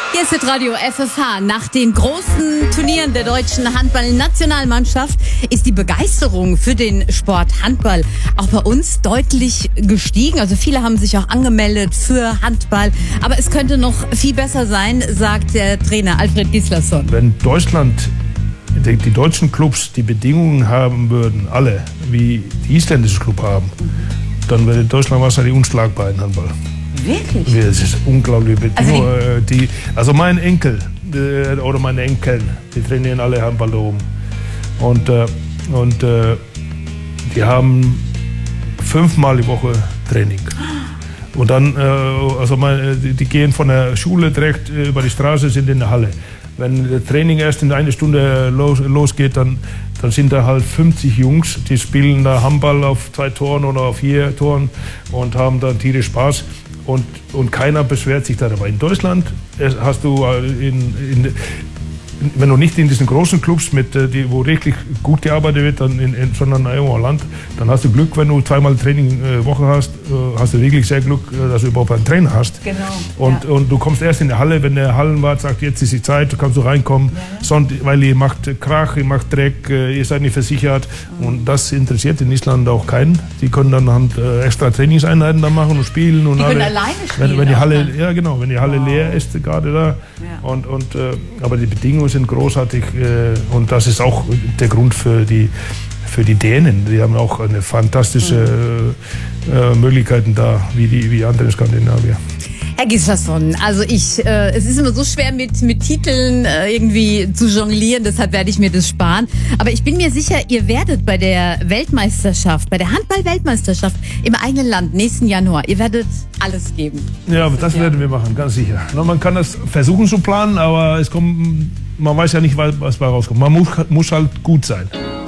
Hier ist Radio FFH. Nach den großen Turnieren der deutschen Handball-Nationalmannschaft ist die Begeisterung für den Sport Handball auch bei uns deutlich gestiegen. Also viele haben sich auch angemeldet für Handball. Aber es könnte noch viel besser sein, sagt der Trainer Alfred Gislason. Wenn Deutschland, die deutschen Clubs die Bedingungen haben würden, alle, wie die isländische Club haben, dann wäre Deutschland wahrscheinlich unschlagbar in Handball. Wirklich? Das ist unglaublich. Also mein Enkel oder meine Enkel, die trainieren alle Handball da oben. Und die haben 5-mal die Woche Training. Und dann, die gehen von der Schule direkt über die Straße, sind in der Halle. Wenn das Training erst in eine Stunde losgeht, dann sind da halt 50 Jungs, die spielen da Handball auf 2 Toren oder auf 4 Toren und haben da tierisch Spaß. Und keiner beschwert sich darüber. In Deutschland hast du, wenn du nicht in diesen großen Clubs, wo wirklich gut gearbeitet wird, sondern im Land, dann hast du Glück, wenn du 2-mal Training Woche hast, hast du wirklich sehr Glück, dass du überhaupt einen Trainer hast. Genau. Und du kommst erst in die Halle, wenn der Hallenwart sagt, jetzt ist die Zeit, du kannst du reinkommen, weil ihr macht Krach, ihr macht Dreck, ihr seid nicht versichert. Und das interessiert in Island auch keinen. Die können dann extra Trainingseinheiten da machen und spielen. Und die können alleine spielen. Wenn die Halle, wenn die Halle leer ist, gerade da. Ja. Aber die Bedingungen sind großartig und das ist auch der Grund für die Dänen. Die haben auch eine fantastische Möglichkeiten da, wie andere Skandinavier. Herr Gislason, also es ist immer so schwer mit Titeln irgendwie zu jonglieren, deshalb werde ich mir das sparen. Aber ich bin mir sicher, ihr werdet bei der Weltmeisterschaft, bei der Handball-Weltmeisterschaft im eigenen Land nächsten Januar, ihr werdet alles geben. Ja, das werden wir machen, ganz sicher. Man kann das versuchen zu planen, aber man weiß ja nicht, was bei rauskommt. Man muss halt gut sein.